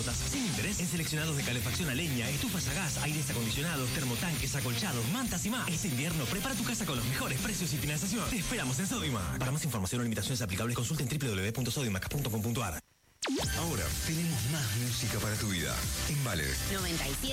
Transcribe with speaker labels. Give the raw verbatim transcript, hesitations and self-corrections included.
Speaker 1: cuotas sin interés en seleccionados de calefacción a leña, estufas a gas, aires acondicionados, termotanques, acolchados, mantas y más. Este invierno prepara tu casa con los mejores precios y financiación. Te esperamos en Sodimac. Para más información o limitaciones aplicables, consulta en doble u doble u doble u punto sodimac punto com punto a r.
Speaker 2: Ahora tenemos más música para tu vida. En Vale
Speaker 3: noventa y siete